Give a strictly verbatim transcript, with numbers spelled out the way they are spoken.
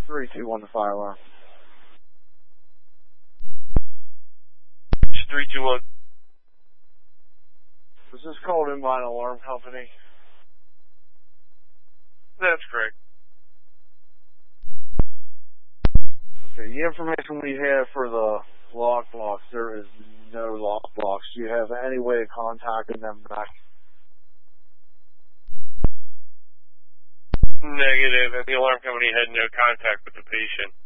three two one, the fire alarm. three two one. Was this called in by an alarm company? That's correct. Okay, the information we have for the lock blocks, there is no lock blocks. Do you have any way of contacting them back? Negative, and the alarm company had no contact with the patient.